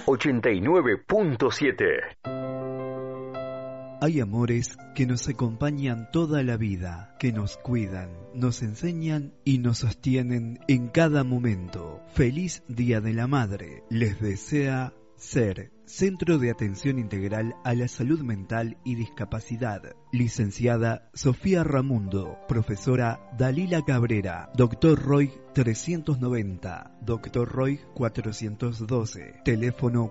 89.7. Hay amores que nos acompañan toda la vida, que nos cuidan, nos enseñan y nos sostienen en cada momento. Feliz Día de la Madre. Les desea SER, Centro de Atención Integral a la Salud Mental y Discapacidad. Licenciada Sofía Ramundo, profesora Dalila Cabrera, Dr. Roy 390, Dr. Roy 412, teléfono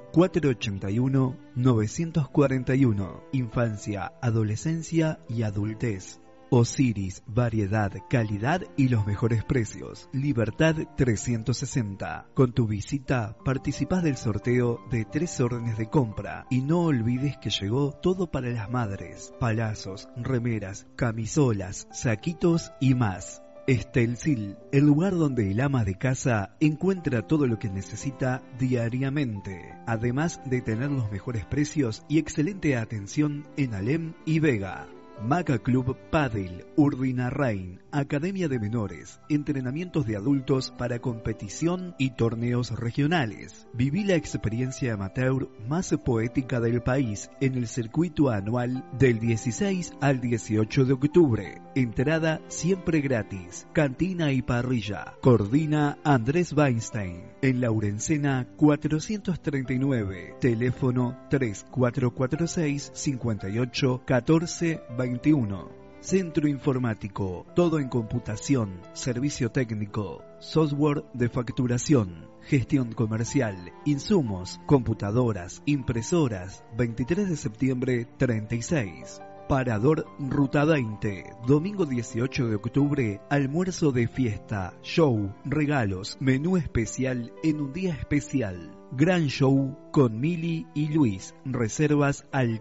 481-941, infancia, adolescencia y adultez. Osiris, variedad, calidad y los mejores precios. Libertad 360. Con tu visita participás del sorteo de 3 órdenes de compra. Y no olvides que llegó todo para las madres. Palazos, remeras, camisolas, saquitos y más. Estelcil, el lugar donde el ama de casa encuentra todo lo que necesita diariamente. Además de tener los mejores precios y excelente atención en Alem y Vega. Maca Club Padel, Urdinarrain, Academia de Menores, entrenamientos de adultos para competición y torneos regionales. Viví la experiencia amateur más poética del país en el circuito anual del 16 al 18 de octubre. Entrada siempre gratis. Cantina y parrilla. Coordina Andrés Weinstein. En Laurencena 439. Teléfono 3446 58 14 21. Centro Informático, todo en computación, servicio técnico, software de facturación, gestión comercial, insumos, computadoras, impresoras. 23 de septiembre 36. Parador Ruta 20, domingo 18 de octubre, almuerzo de fiesta, show, regalos, menú especial en un día especial. Gran show con Mili y Luis. Reservas al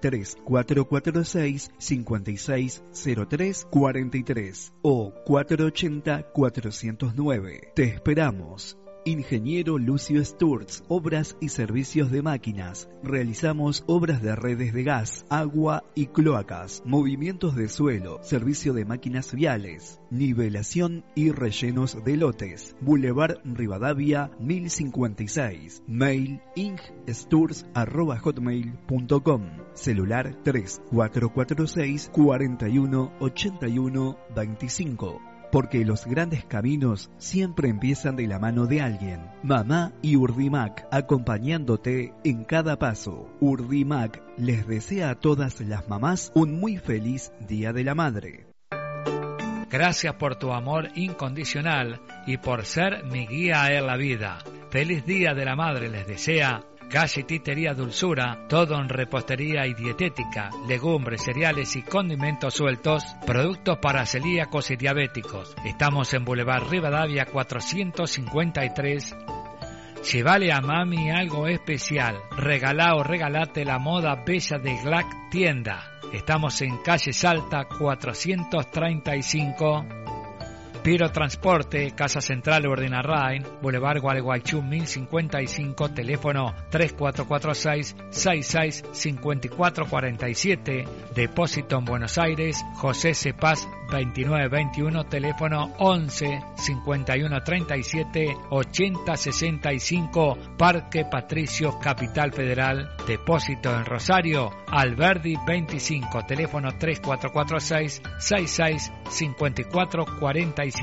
3446-560343 o 480-409. Te esperamos. Ingeniero Lucio Sturz, obras y servicios de máquinas. Realizamos obras de redes de gas, agua y cloacas, movimientos de suelo, servicio de máquinas viales, nivelación y rellenos de lotes. Boulevard Rivadavia 1056. Mail ingsturz@hotmail.com. Celular 3446 41 81 25. Porque los grandes caminos siempre empiezan de la mano de alguien. Mamá y Urdimac, acompañándote en cada paso. Urdimac les desea a todas las mamás un muy feliz Día de la Madre. Gracias por tu amor incondicional y por ser mi guía en la vida. Feliz Día de la Madre les desea Galletitería Dulzura, todo en repostería y dietética, legumbres, cereales y condimentos sueltos, productos para celíacos y diabéticos. Estamos en Boulevard Rivadavia 453. Llévale a mami algo especial. Regalá o regalate la moda bella de Glac Tienda. Estamos en calle Salta 435. Piro Transporte, Casa Central Urdinarrain, Boulevard Gualeguaychú 1055, teléfono 3446-665447, depósito en Buenos Aires, José Cepaz 2921, teléfono 11 51 37 80 65, Parque Patricios, Capital Federal, depósito en Rosario, Alberdi 25, teléfono 3446 66 54 47.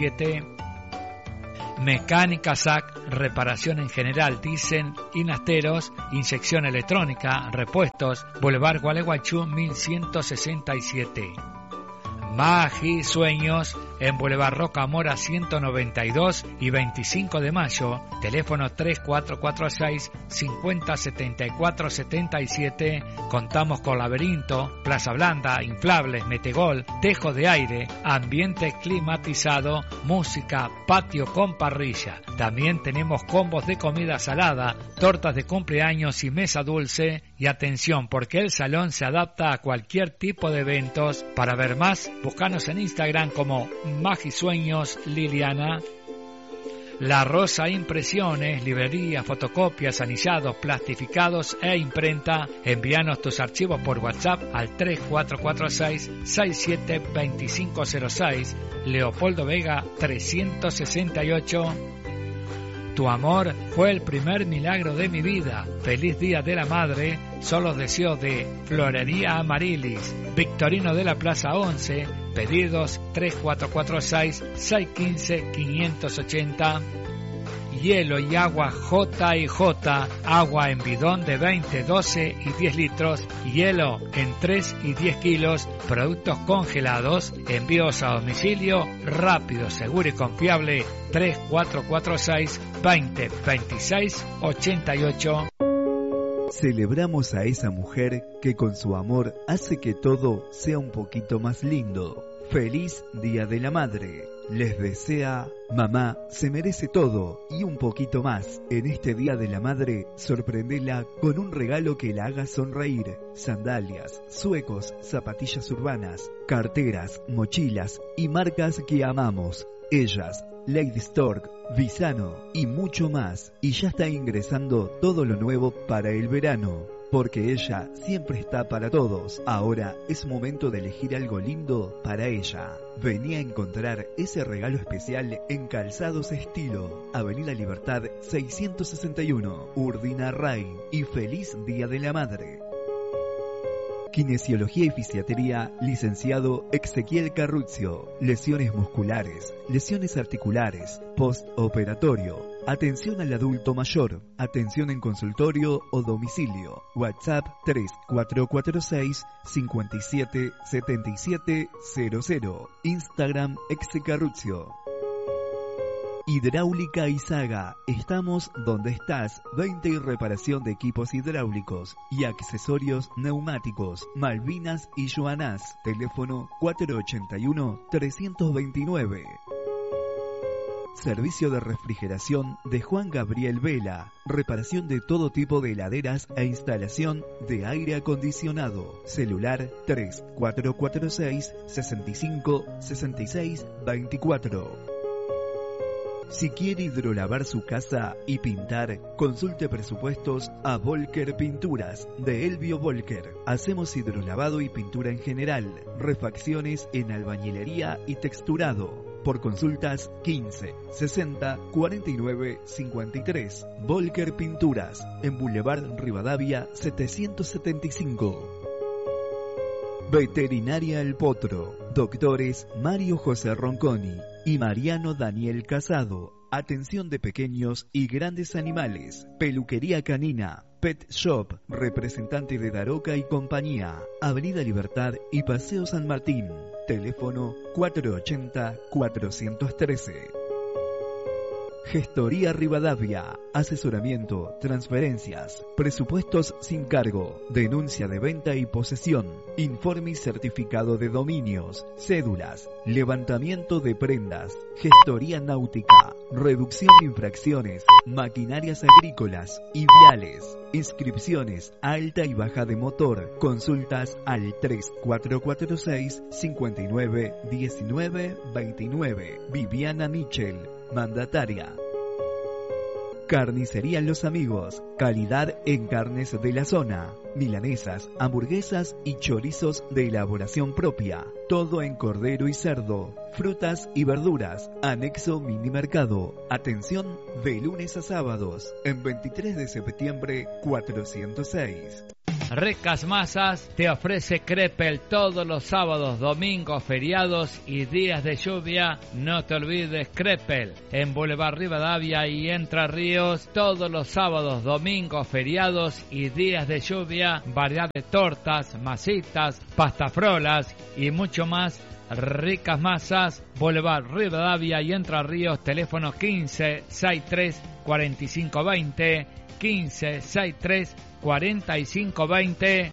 Mecánica SAC, reparación en general, diésel, inasteros, inyección electrónica, repuestos, Boulevard Gualeguaychú 1167. Magi Sueños en Boulevard Rocamora 192 y 25 de mayo, teléfono 3446 5074 77. Contamos con laberinto, plaza blanda, inflables, metegol, tejo de aire, ambiente climatizado, música, patio con parrilla. También tenemos combos de comida salada, tortas de cumpleaños y mesa dulce. Y atención, porque el salón se adapta a cualquier tipo de eventos. Para ver más, búscanos en Instagram como Magisueños Liliana. La Rosa Impresiones, librería, fotocopias, anillados, plastificados e imprenta. Envíanos tus archivos por WhatsApp al 3446-672506, Leopoldo Vega 368. Tu amor fue el primer milagro de mi vida. Feliz Día de la Madre. Son los deseos de Florería Amarilis, Victorino de la Plaza 11, pedidos 3446-615-580. Hielo y agua J&J, agua en bidón de 20, 12 y 10 litros, hielo en 3 y 10 kilos, productos congelados, envíos a domicilio, rápido, seguro y confiable, 3446-2026-88. Celebramos a esa mujer que con su amor hace que todo sea un poquito más lindo. Feliz Día de la Madre. Les desea mamá, se merece todo y un poquito más. En este Día de la Madre, sorprendela con un regalo que la haga sonreír. Sandalias, zuecos, zapatillas urbanas, carteras, mochilas y marcas que amamos. Ellas, Lady Stork, Visano y mucho más. Y ya está ingresando todo lo nuevo para el verano. Porque ella siempre está para todos. Ahora es momento de elegir algo lindo para ella. Vení a encontrar ese regalo especial en Calzados Estilo, Avenida Libertad 661, Urdinarrain. Y feliz Día de la Madre. Kinesiología y Fisiatría, licenciado Ezequiel Carruzio. Lesiones musculares, lesiones articulares, postoperatorio. Atención al adulto mayor. Atención en consultorio o domicilio. WhatsApp 3446-577700. Instagram Carruzio. Hidráulica Izaga. Estamos donde estás. 20 y reparación de equipos hidráulicos y accesorios neumáticos. Malvinas y Joanás. Teléfono 481-329. Servicio de refrigeración de Juan Gabriel Vela. Reparación de todo tipo de heladeras e instalación de aire acondicionado. Celular 3446-656624. Si quiere hidrolavar su casa y pintar, consulte presupuestos a Volker Pinturas de Elvio Volker. Hacemos hidrolavado y pintura en general, refacciones en albañilería y texturado. Por consultas 15 60 49 53. Volker Pinturas, en Boulevard Rivadavia 775. Veterinaria El Potro. Doctores Mario José Ronconi y Mariano Daniel Casado. Atención de pequeños y grandes animales. Peluquería canina. Pet Shop. Representante de Daroca y compañía. Avenida Libertad y Paseo San Martín. Teléfono 480-413. Gestoría Rivadavia. Asesoramiento, transferencias, presupuestos sin cargo, denuncia de venta y posesión, informe y certificado de dominios, cédulas, levantamiento de prendas, gestoría náutica, reducción de infracciones, maquinarias agrícolas y viales, inscripciones alta y baja de motor. Consultas al 3446-591929. Viviana Michel, mandataria. Carnicería Los Amigos. Calidad en carnes de la zona. Milanesas, hamburguesas y chorizos de elaboración propia. Todo en cordero y cerdo. Frutas y verduras. Anexo mini mercado. Atención de lunes a sábados. En 23 de septiembre 406. Ricas Masas te ofrece Crepel todos los sábados, domingos, feriados y días de lluvia. No te olvides Crepel en Boulevard Rivadavia y Entre Ríos todos los sábados, domingos, feriados y días de lluvia. Variedad de tortas, masitas, pastafrolas y mucho más. Ricas Masas, Boulevard Rivadavia y Entre Ríos, teléfono 15 63 45 20, 15 63 45 20.